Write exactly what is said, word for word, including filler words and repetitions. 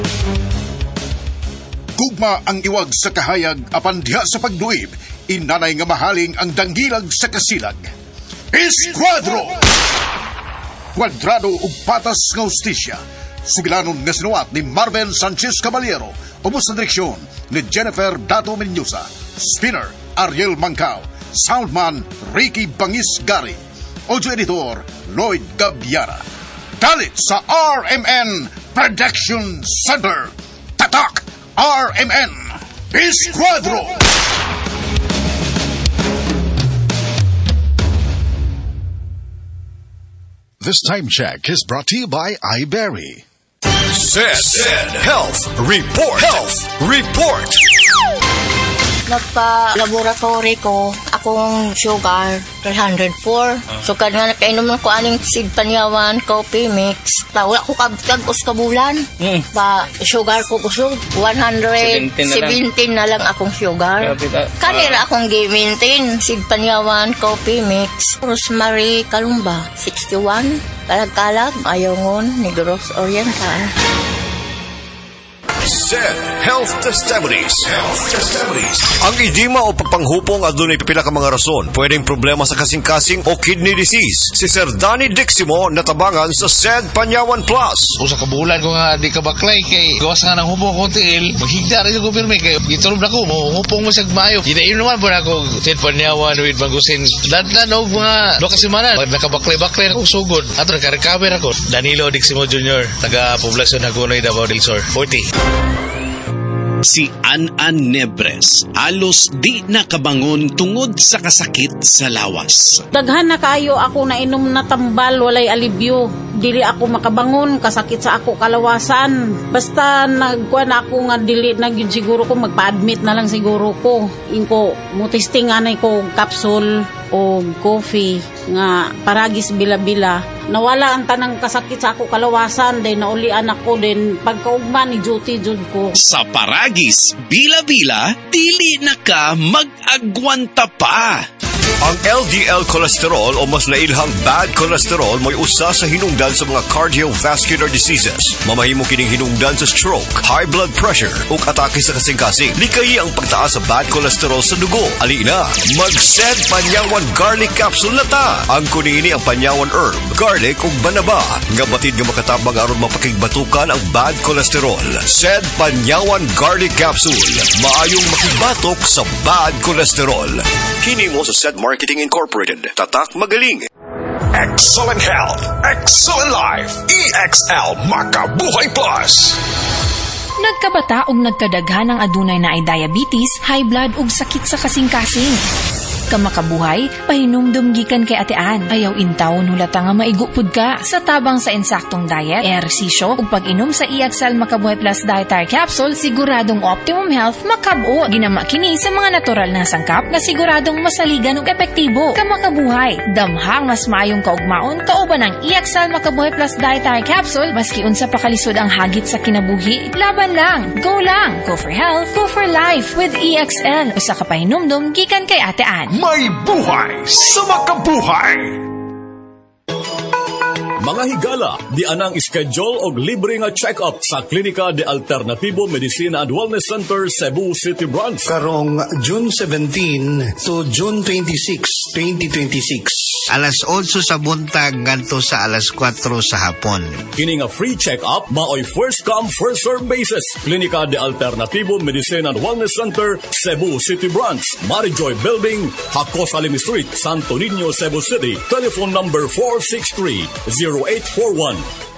Gugma ang iwag sa kahayag apan diha sa pagduib, inanay nga mahaling ang danggilag sa kasilag. Esquadro! Kwadrado ug patas nga hustisya. Sugilanon nga sinuwat ni Marvel Sanchez Caballero, ubos na direksyon ni Jennifer Dato Mendoza. Spinner, Ariel Mancao. Soundman, Ricky Bangis Gari. Audio editor, Lloyd Gabiara. Dalit sa R M N Production Center. Tatak! R M N Esquadro! This time check is brought to you by iBerry. Zed Health Report. Health Report. Nagpa-laboratory ko, akong sugar, three hundred four. So, kanya nakainom ko aning Sid Panyawan Coffee Mix. Ta, wala ko kabutag us kabulan. Mm. Ba, sugar ko kusog, one hundred seventeen na lang akong sugar. Kanira akong gi-maintain, Sid Panyawan Coffee Mix. Rosemary Kalumba, sixty-one. Kalag-kalag, Ayongon, Negros Oriental. Zed Health Testimonies. Health Testimonies. Ang edema o pagpanghupong adunay pipila ka mga rason. Pwedeng problema sa kasing-kasing o kidney disease. Si Sir Danny Diximo natabangan sa Zed Panyawan Plus. Usa ka bulan ko nga di ka baklay kay gawas nga nang hupong ko tiil. Maghigda rin ko pirmi kay gitulob na ko mo hupong mo sa mayo. Dinaim naman po na ako Zed Panyawan with Mangusin. Dadlan o mga doka semana nakabaklay-baklay na kong sugod. Ato naka-recover ako. Danilo Diximo Junior taga-poblasyon Hagonoy, Davao del Sur, forty. Si An-An Nebres alos di nakabangon tungod sa kasakit sa lawas. Daghan na kayo ako na inom na tambal, walay alibyo. Dili ako makabangon, kasakit sa ako kalawasan. Basta nagkuha na ako nga dili na yun siguro ko, magpa-admit na lang siguro ko. Inko, mutisting anay ko capsule o coffee nga paragis bila-bila. Nawala ang tanang kasakit sa ako kalawasan, then naulian ako, then pagkaugma ni duty jud ko. Sa paragis bila-bila, dili na ka mag-agwanta pa. Ang L D L cholesterol o mas nailhang bad cholesterol mo'y usa sa hinungdan sa mga cardiovascular diseases. Mamahimo kining hinungdan sa stroke, high blood pressure ug atake sa kasing-kasing. Likayi ang pagtaas sa bad cholesterol sa dugo. Ali na, mag-Zed Panyawan Garlic Capsule na ta. Ang kunini ang Panyawan herb, garlic ug banaba nga batid nga makatabang aron mapakigbatukan ang bad cholesterol. Zed Panyawan Garlic Capsule, maayong makibatok sa bad cholesterol. Kini mo sa Zed Marketing Incorporated. Tatak Magaling. Excellent health, excellent life. E X L Makabuhay Plus. Nagkabata og nagkadaghan ng adunay na ay diabetes, high blood ug sakit sa kasing-kasing. Kamakabuhay, pahinumdum gikan kay atean. Ayaw intaw nulata nga maigupod ka. Sa tabang sa insaktong diet, ehersisyo ug pag-inom sa E X L Makabuhay Plus Dietary Capsule, siguradong optimum health makab-o. Ginama kini sa mga natural na sangkap nga siguradong masaligan ug epektibo. Kamakabuhay, damhang mas maayong kaugmaon kauban ng E X L Makabuhay Plus Dietary Capsule. Maski unsa pa kalisod ang hagit sa kinabuhi, laban lang, go lang. Go for health, go for life with E X L. Usa ka pahinumdum gikan kay atean. May buhay sa makabuhay! Mga higala, di anang schedule og libre nga check-up sa Klinika de Alternativo Medicina and Wellness Center, Cebu City Branch. Karong June seventeenth to June twenty-sixth, twenty twenty-six. Alas otso sa buntag ngadto sa alas kwatro sa hapon. Kini nga free check-up maoy first come first serve basis. Klinika de Alternativo Medicina and Wellness Center, Cebu City Branch, Marijoy Building, Hakos Alim Street, Santo Niño, Cebu City. Telephone number four six three, zero eight four one.